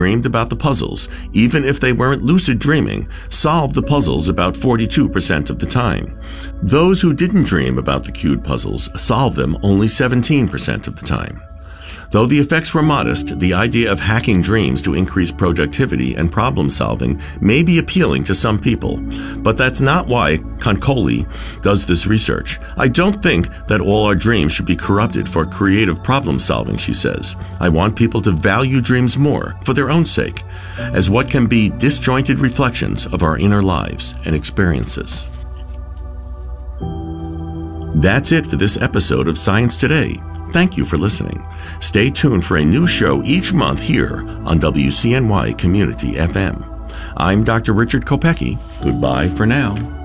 dreamed about the puzzles, even if they weren't lucid dreaming, solved the puzzles about 42% of the time. Those who didn't dream about the cued puzzles solved them only 17% of the time. Though the effects were modest, the idea of hacking dreams to increase productivity and problem solving may be appealing to some people, but that's not why Konkoli does this research. I don't think that all our dreams should be corrupted for creative problem solving, she says. I want people to value dreams more for their own sake, as what can be disjointed reflections of our inner lives and experiences. That's it for this episode of Science Today. Thank you for listening. Stay tuned for a new show each month here on WCNY Community FM. I'm Dr. Richard Kopecki. Goodbye for now.